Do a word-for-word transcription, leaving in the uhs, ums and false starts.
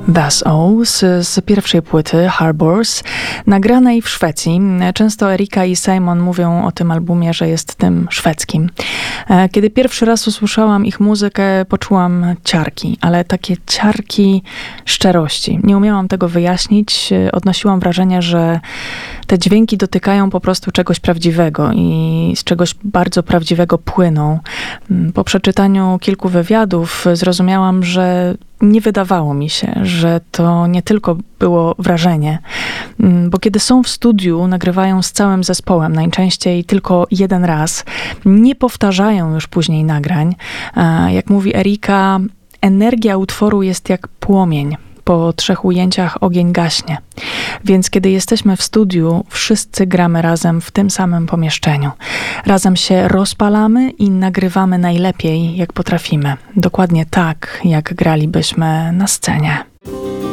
That's All z, z pierwszej płyty Harbors, nagranej w Szwecji. Często Erika i Simon mówią o tym albumie, że jest tym szwedzkim. Kiedy pierwszy raz usłyszałam ich muzykę, poczułam ciarki, ale takie ciarki szczerości. Nie umiałam tego wyjaśnić. Odnosiłam wrażenie, że te dźwięki dotykają po prostu czegoś prawdziwego i z czegoś bardzo prawdziwego płyną. Po przeczytaniu kilku wywiadów zrozumiałam, że nie wydawało mi się, że to nie tylko było wrażenie, bo kiedy są w studiu, nagrywają z całym zespołem, najczęściej tylko jeden raz, nie powtarzają już później nagrań. Jak mówi Erika, energia utworu jest jak płomień. Po trzech ujęciach ogień gaśnie. Więc kiedy jesteśmy w studiu, wszyscy gramy razem w tym samym pomieszczeniu. Razem się rozpalamy i nagrywamy najlepiej, jak potrafimy. Dokładnie tak, jak gralibyśmy na scenie.